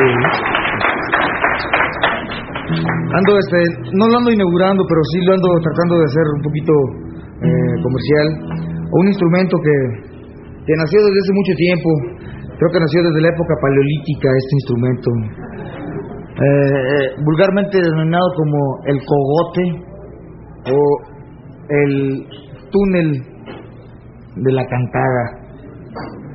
Ando, no lo ando inaugurando, pero sí lo ando tratando de hacer un poquito comercial. Un instrumento que nació desde hace mucho tiempo. Creo que nació desde la época paleolítica este instrumento. Vulgarmente denominado como el cogote o el túnel de la cantaga.